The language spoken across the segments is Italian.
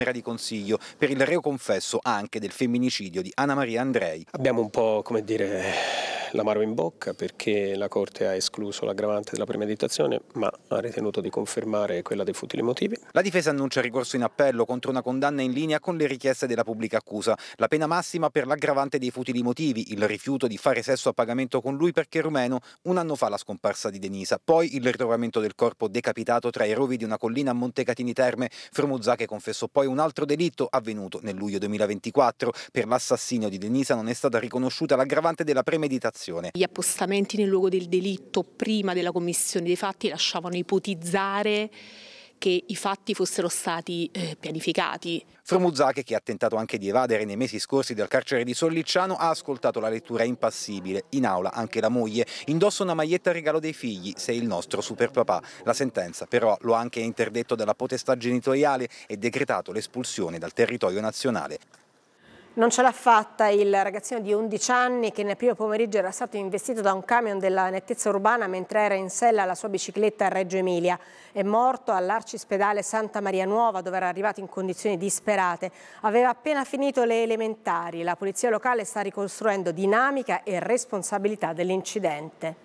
di consiglio per il reo confesso anche del femminicidio di Anna Maria Andrei. Abbiamo un po', l'amaro in bocca perché la Corte ha escluso l'aggravante della premeditazione, ma ha ritenuto di confermare quella dei futili motivi. La difesa annuncia ricorso in appello contro una condanna in linea con le richieste della pubblica accusa. La pena massima per l'aggravante dei futili motivi, il rifiuto di fare sesso a pagamento con lui perché rumeno, un anno fa la scomparsa di Denisa, poi il ritrovamento del corpo decapitato tra i rovi di una collina a Montecatini Terme. Frumuzzache confessò poi un altro delitto avvenuto nel luglio 2024. Per l'assassinio di Denisa non è stata riconosciuta l'aggravante della premeditazione. Gli appostamenti nel luogo del delitto prima della commissione dei fatti lasciavano ipotizzare che i fatti fossero stati pianificati. Frumuzzache, che ha tentato anche di evadere nei mesi scorsi dal carcere di Sollicciano, ha ascoltato la lettura impassibile. In aula anche la moglie indossa una maglietta a regalo dei figli, sei il nostro superpapà. La sentenza però lo ha anche interdetto dalla potestà genitoriale e decretato l'espulsione dal territorio nazionale. Non ce l'ha fatta il ragazzino di 11 anni che nel primo pomeriggio era stato investito da un camion della nettezza urbana mentre era in sella alla sua bicicletta a Reggio Emilia. È morto all'Arcispedale Santa Maria Nuova, dove era arrivato in condizioni disperate. Aveva appena finito le elementari. La polizia locale sta ricostruendo dinamica e responsabilità dell'incidente.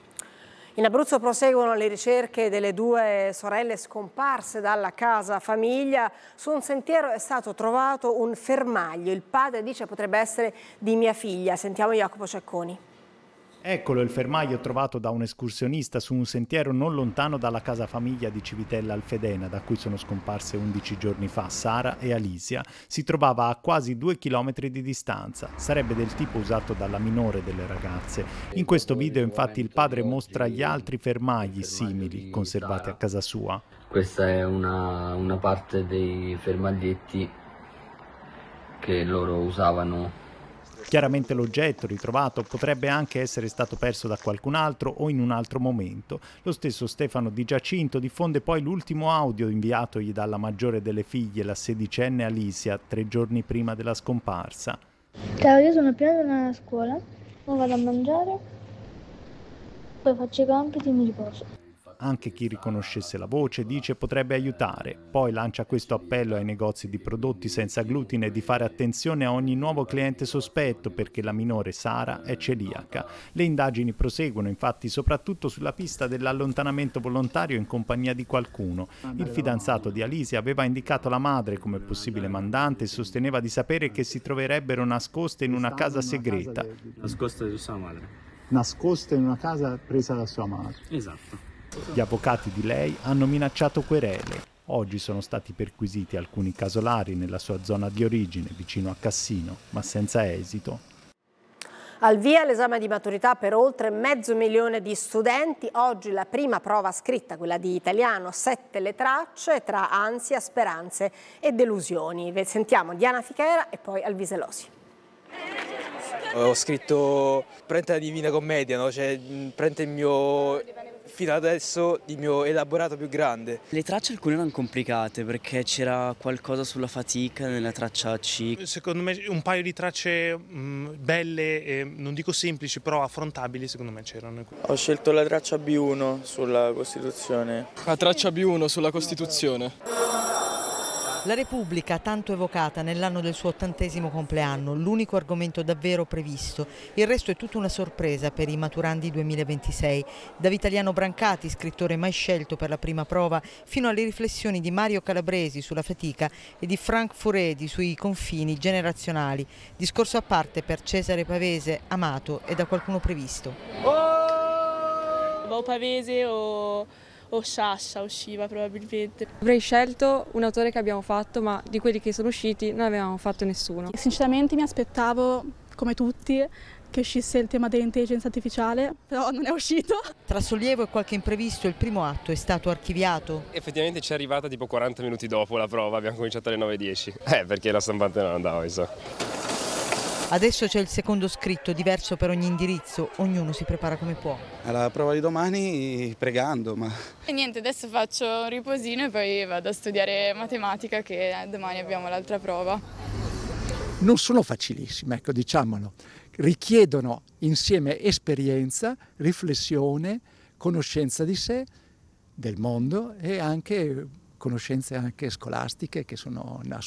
In Abruzzo proseguono le ricerche delle due sorelle scomparse dalla casa famiglia. Su un sentiero è stato trovato un fermaglio. Il padre dice potrebbe essere di mia figlia. Sentiamo Jacopo Cecconi. Eccolo il fermaglio trovato da un escursionista su un sentiero non lontano dalla casa famiglia di Civitella Alfedena, da cui sono scomparse 11 giorni fa Sara e Alicia. Si trovava a quasi 2 chilometri di distanza. Sarebbe del tipo usato dalla minore delle ragazze. In questo video infatti il padre mostra gli altri fermagli simili conservati a casa sua. Questa è una parte dei fermaglietti che loro usavano. Chiaramente l'oggetto ritrovato potrebbe anche essere stato perso da qualcun altro o in un altro momento. Lo stesso Stefano Di Giacinto diffonde poi l'ultimo audio inviatogli dalla maggiore delle figlie, la 16enne Alicia, 3 giorni prima della scomparsa. Ciao, io sono appena tornata a scuola, ora vado a mangiare, poi faccio i compiti e mi riposo. Anche chi riconoscesse la voce dice potrebbe aiutare. Poi lancia questo appello ai negozi di prodotti senza glutine di fare attenzione a ogni nuovo cliente sospetto perché la minore Sara è celiaca. Le indagini proseguono infatti soprattutto sulla pista dell'allontanamento volontario in compagnia di qualcuno. Il fidanzato di Alicia aveva indicato la madre come possibile mandante e sosteneva di sapere che si troverebbero nascoste in una casa segreta. Nascoste da sua madre. Nascoste in una casa presa da sua madre. Esatto. Gli avvocati di lei hanno minacciato querele. Oggi sono stati perquisiti alcuni casolari nella sua zona di origine, vicino a Cassino, ma senza esito. Al via l'esame di maturità per oltre 500.000 di studenti. Oggi la prima prova scritta, quella di italiano, 7 le tracce tra ansia, speranze e delusioni. Sentiamo Diana Fichera e poi Alviselosi. Ho scritto prende la Divina Commedia, no? Cioè prende il mio, fino adesso, il mio elaborato più grande. Le tracce alcune erano complicate perché c'era qualcosa sulla fatica nella traccia C. Secondo me un paio di tracce belle, non dico semplici, però affrontabili, secondo me c'erano. Ho scelto la traccia B1 sulla Costituzione. La traccia B1 sulla Costituzione. La Repubblica, tanto evocata nell'anno del suo 80° compleanno, l'unico argomento davvero previsto. Il resto è tutta una sorpresa per i maturandi 2026. Da Vitaliano Brancati, scrittore mai scelto per la prima prova, fino alle riflessioni di Mario Calabresi sulla fatica e di Frank Furedi sui confini generazionali. Discorso a parte per Cesare Pavese, amato e da qualcuno previsto. O Pavese o Sciascia usciva probabilmente. Avrei scelto un autore che abbiamo fatto, ma di quelli che sono usciti non avevamo fatto nessuno. Sinceramente mi aspettavo, come tutti, che uscisse il tema dell'intelligenza artificiale, però non è uscito. Tra sollievo e qualche imprevisto il primo atto è stato archiviato. Effettivamente ci è arrivata tipo 40 minuti dopo la prova, abbiamo cominciato alle 9:10. Perché la stampante non andava, insomma. Adesso c'è il secondo scritto, diverso per ogni indirizzo, ognuno si prepara come può. Alla prova di domani pregando, ma... E niente, adesso faccio un riposino e poi vado a studiare matematica, che domani abbiamo l'altra prova. Non sono facilissime, ecco, diciamolo. Richiedono insieme esperienza, riflessione, conoscenza di sé, del mondo e anche conoscenze anche scolastiche che sono